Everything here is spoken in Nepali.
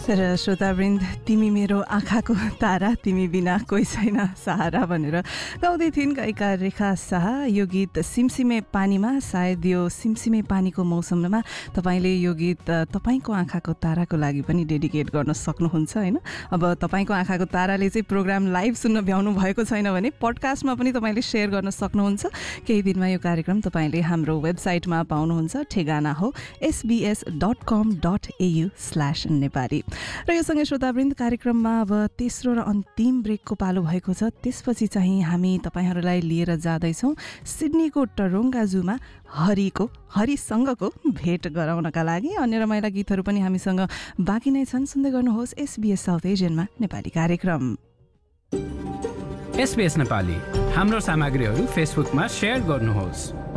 तर श्रोतावृन्द, तिमी मेरो आँखाको तारा, तिमी बिना कोही छैन सहारा भनेर गाउँदै थिइन् गायिका रेखा शाह। यो गीत सिमसिमे पानीमा, सायद यो सिमसिमे पानीको मौसममा तपाईँले यो गीत तपाईँको आँखाको ताराको लागि पनि डेडिकेट गर्न सक्नुहुन्छ होइन। अब तपाईँको आँखाको ताराले चाहिँ प्रोग्राम लाइभ सुन्न भ्याउनु भएको छैन भने पडकास्टमा पनि तपाईँले सेयर गर्न सक्नुहुन्छ। केही दिनमा यो कार्यक्रम तपाईँले हाम्रो वेबसाइटमा पाउनुहुन्छ। ठेगाना हो sbs.com.au/nepali। र यो सँगै श्रोतावृन्द, कार्यक्रममा अब तेस्रो र अन्तिम ब्रेकको पालो भएको छ। त्यसपछि चाहिँ हामी तपाईँहरूलाई लिएर जाँदैछौँ सिडनीको टरोङ्गा जूमा हरिसँगको भेट गराउनका लागि। अन्य रमाइला गीतहरू पनि हामीसँग बाँकी नै छन्। सुन्दै गर्नुहोस् SBS साउथ एसियनमा नेपाली कार्यक्रम। SBS नेपाली हाम्रो सामग्रीहरू फेसबुकमा सेयर गर्नुहोस्।